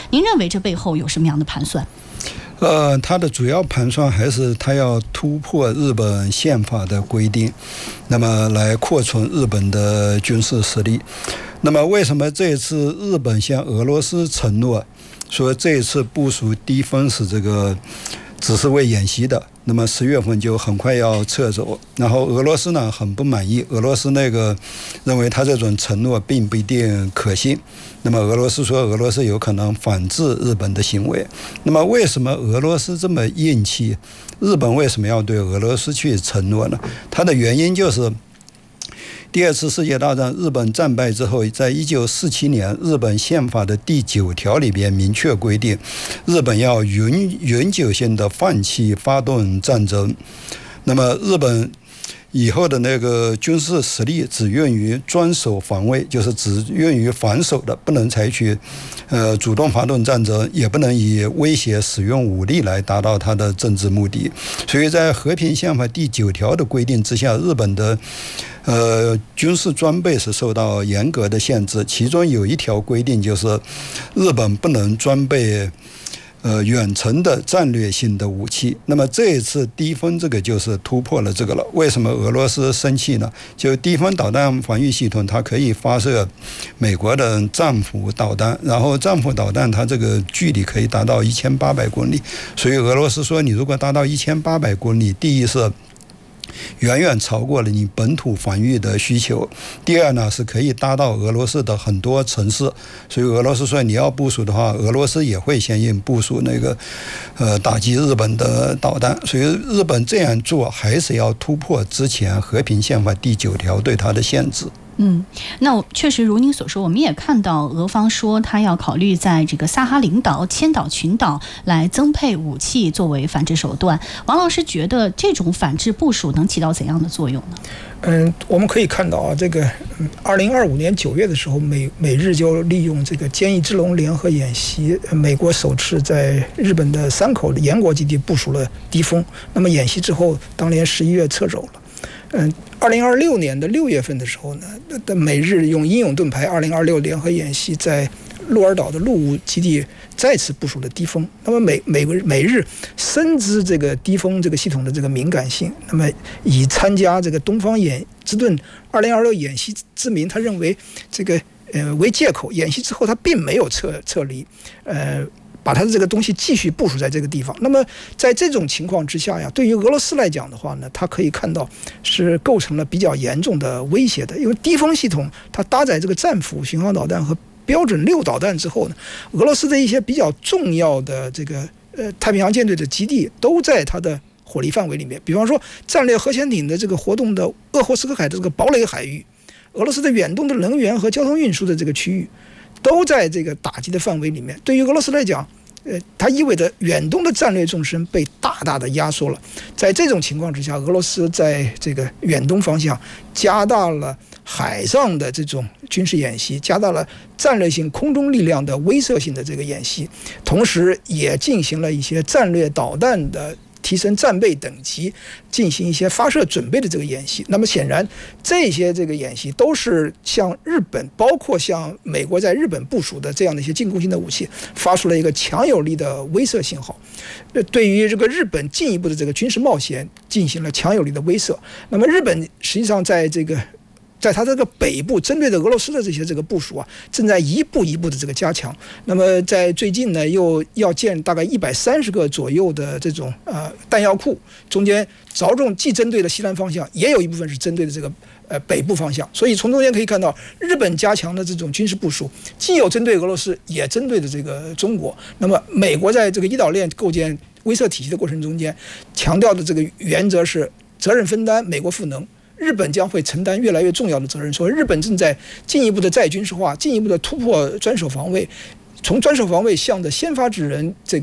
您认为这背后有什么样的盘算？ 它的主要盘算还是它要突破日本宪法的规定，那么来扩充日本的军事实力。那么为什么这一次日本向俄罗斯承诺说这一次部署低分是这个只是为演习的，那么10月份就很快要撤走，然后俄罗斯呢很不满意，俄罗斯认为他这种承诺并不一定可信，那么俄罗斯说俄罗斯有可能反制日本的行为。那么为什么俄罗斯这么硬气？日本为什么要对俄罗斯去承诺呢？它的原因就是第2次世界大战日本战败之后，在1947年日本宪法的第9条里边明确规定，日本要永久性的放弃发动战争。那么日本以后的军事实力只用于专守防卫，就是只用于防守的，不能采取主动发动战争，也不能以威胁使用武力来达到它的政治目的。所以在和平宪法第9条的规定之下，日本的军事装备是受到严格的限制，其中有一条规定就是日本不能装备远程的战略性的武器。那么这一次低分这个就是突破了这个了。为什么俄罗斯生气呢？就低分导弹防御系统它可以发射美国的战斧导弹，然后战斧导弹它这个距离可以达到1800公里，所以俄罗斯说你如果达到1800公里，第一是远远超过了你本土防御的需求，第二呢是可以达到俄罗斯的很多城市，所以俄罗斯说你要部署的话，俄罗斯也会相应部署打击日本的导弹，所以日本这样做还是要突破之前和平宪法第9条对它的限制。 那确实如您所说，我们也看到俄方说他要考虑在这个萨哈林岛、千岛群岛来增配武器作为反制手段。王老师觉得这种反制部署能起到怎样的作用呢？ 我们可以看到啊，这个2025年9月的时候，美日就利用这个坚毅之龙联合演习，美国首次在日本的3口的延国基地部署了低风。那么演习之后，当年11月撤走了。2026年的6月份的时候呢，美日用英勇盾牌2026联合演习在鹿儿岛的陆务基地再次部署了低风。那么美日深知这个低风这个系统的这个敏感性，那么以参加这个东方之盾2026演习之名，他认为这个为借口，演习之后他并没有撤离，把他的这个东西继续部署在这个地方。那么在这种情况之下呀，对于俄罗斯来讲的话呢，它可以看到是构成了比较严重的威胁的。因为低风系统它搭载这个战斧巡航导弹和标准6导弹之后呢，俄罗斯的一些比较重要的这个太平洋舰队的基地都在它的火力范围里面。比方说战略核潜艇的这个活动的鄂霍斯克海的这个堡垒海域，俄罗斯的远东的能源和交通运输的这个区域都在这个打击的范围里面。对于俄罗斯来讲，它意味着远东的战略纵深被大大的压缩了。在这种情况之下，俄罗斯在这个远东方向加大了海上的这种军事演习，加大了战略性空中力量的威慑性的这个演习，同时也进行了一些战略导弹的提升战备等级，进行一些发射准备的这个演习。那么显然这些这个演习都是向日本，包括向美国在日本部署的这样的一些进攻性的武器发出了一个强有力的威慑信号，对于这个日本进一步的这个军事冒险进行了强有力的威慑。那么日本实际上在它这个北部针对的俄罗斯的这些这个部署啊，正在一步一步的这个加强。那么在最近呢，又要建大概130个左右的这种弹药库，中间着重既针对了西南方向，也有一部分是针对的这个北部方向。所以从中间可以看到，日本加强的这种军事部署，既有针对俄罗斯，也针对的这个中国。那么美国在这个一岛链构建威慑体系的过程中间，强调的这个原则是责任分担，美国赋能。日本将会承担越来越重要的责任，说日本正在进一步的再军事化，进一步的突破专守防卫，从专守防卫向着先发制人这个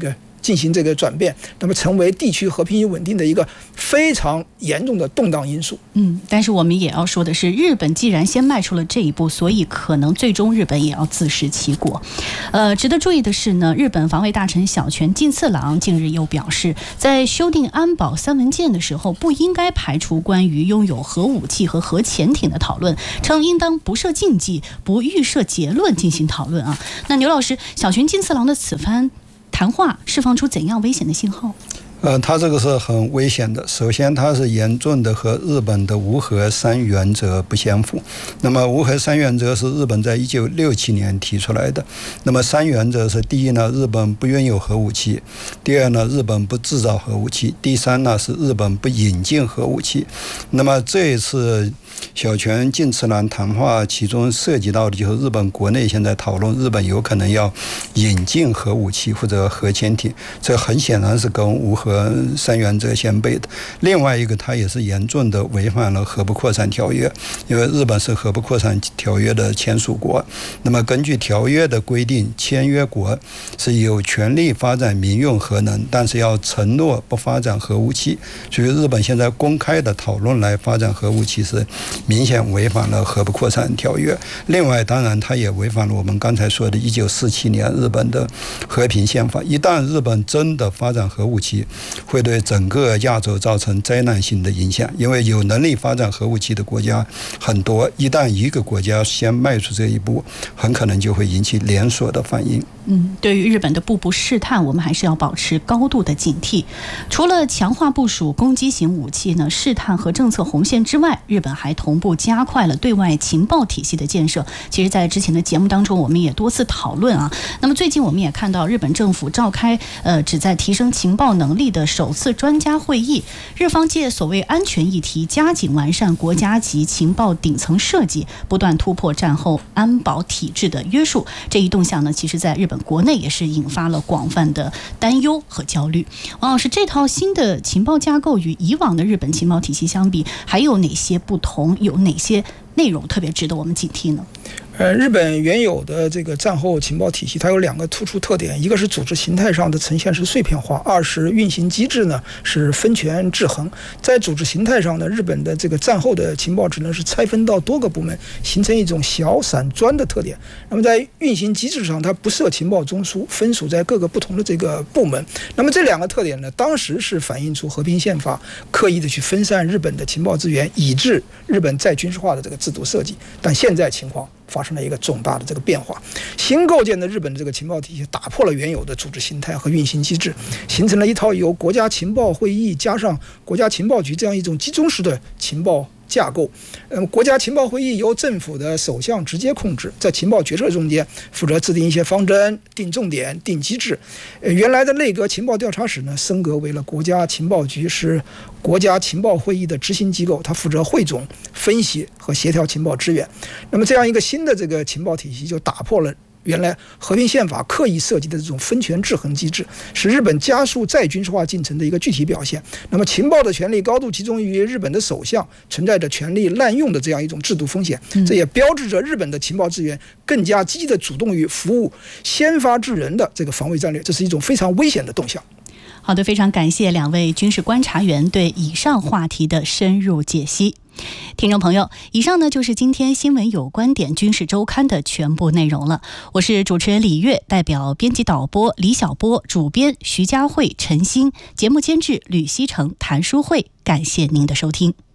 进行这个转变，那么成为地区和平与稳定的一个非常严重的动荡因素。 但是我们也要说的是，日本既然先迈出了这一步，所以可能最终日本也要自食其果。值得注意的是呢，日本防卫大臣小泉进次郎近日又表示，在修订安保3文件的时候，不应该排除关于拥有核武器和核潜艇的讨论，称应当不设禁忌，不预设结论进行讨论啊。那牛老师，小泉进次郎的此番谈话释放出怎样危险的信号？ 他这个是很危险的。首先，他是严重的和日本的无核3原则不相符。那么，无核3原则是日本在1967年提出来的。那么，3原则是：第一呢，日本不拥有核武器；第二呢，日本不制造核武器；第三呢，是日本不引进核武器。那么，这一次小泉进次郎谈话，其中涉及到的就是日本国内现在讨论日本有可能要引进核武器或者核潜艇，这很显然是跟无核3原则相悖的。另外一个，它也是严重的违反了核不扩散条约，因为日本是核不扩散条约的签署国。那么根据条约的规定，签约国是有权利发展民用核能，但是要承诺不发展核武器。所以日本现在公开的讨论来发展核武器是明显违反了核不扩散条约。另外，当然它也违反了我们刚才说的1947年日本的和平宪法。一旦日本真的发展核武器，会对整个亚洲造成灾难性的影响，因为有能力发展核武器的国家很多，一旦一个国家先迈出这一步，很可能就会引起连锁的反应。 对于日本的步步试探，我们还是要保持高度的警惕。除了强化部署攻击型武器呢，试探和政策红线之外，日本还同步加快了对外情报体系的建设。其实在之前的节目当中，我们也多次讨论啊。那么最近我们也看到日本政府召开旨在提升情报能力的首次专家会议，日方借所谓安全议题，加紧完善国家级情报顶层设计，不断突破战后安保体制的约束。这一动向呢，其实在日本国内也是引发了广泛的担忧和焦虑。王老师，这套新的情报架构与以往的日本情报体系相比，还有哪些不同？有哪些内容特别值得我们警惕呢？ 日本原有的这个战后情报体系，它有2个突出特点，一个是组织形态上的呈现是碎片化，二是运行机制呢是分权制衡。在组织形态上呢，日本的这个战后的情报只能是拆分到多个部门，形成一种小散专的特点。那么在运行机制上，它不设情报中枢，分属在各个不同的这个部门。那么这2个特点呢，当时是反映出和平宪法刻意的去分散日本的情报资源，以致日本再军事化的这个制度设计。但现在情况发生了一个重大的这个变化，新构建的日本的这个情报体系打破了原有的组织形态和运行机制，形成了一套由国家情报会议加上国家情报局这样一种集中式的情报架构。国家情报会议由政府的首相直接控制，在情报决策中间负责制定一些方针、定重点、定机制。原来的内阁情报调查室呢，升格为了国家情报局，是国家情报会议的执行机构，它负责汇总、分析和协调情报资源。那么这样一个新的这个情报体系，就打破了原来和平宪法刻意设计的这种分权制衡机制，是日本加速再军事化进程的一个具体表现。那么情报的权力高度集中于日本的首相，存在着权力滥用的这样一种制度风险，这也标志着日本的情报资源更加积极的主动于服务先发制人的这个防卫战略，这是一种非常危险的动向。 好的，非常感谢2位军事观察员对以上话题的深入解析。听众朋友，以上呢就是今天新闻有观点军事周刊的全部内容了。我是主持人李月，代表编辑导播李小波，主编徐佳慧、陈欣，节目监制吕希成、谭淑慧，感谢您的收听。